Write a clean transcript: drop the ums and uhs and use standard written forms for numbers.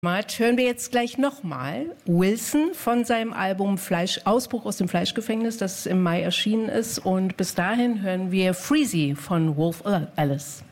Hören wir jetzt gleich nochmal Wilson von seinem Album Ausbruch aus dem Fleischgefängnis, das im Mai erschienen ist. Und bis dahin hören wir Freezy von Wolf Alice.